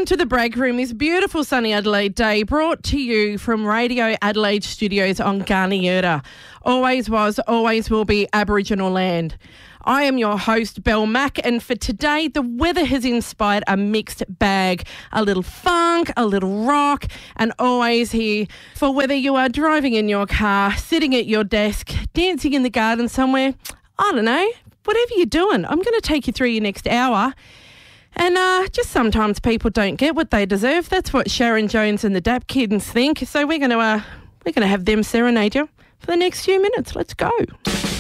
welcome to the break room this beautiful sunny Adelaide day, brought to you from Radio Adelaide Studios on Garniera. Always was, always will be Aboriginal land. I am your host, Belle Mack, and for today, the weather has inspired a mixed bag. A little funk, a little rock, and always here for whether you are driving in your car, sitting at your desk, dancing in the garden somewhere, I don't know, whatever you're doing. I'm going to take you through your next hour. And just sometimes people don't get what they deserve. That's what Sharon Jones and the Dap Kids think. So we're going to have them serenade you for the next few minutes. Let's go.